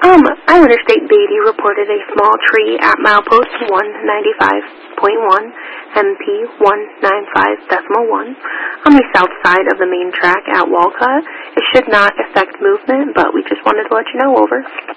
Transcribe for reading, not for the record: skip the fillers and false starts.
Our Interstate Beatty reported a small tree at milepost 195.1, MP 195.1, on the south side of the main track at Walcott. It should not affect movement, but we just wanted to let you know. Over.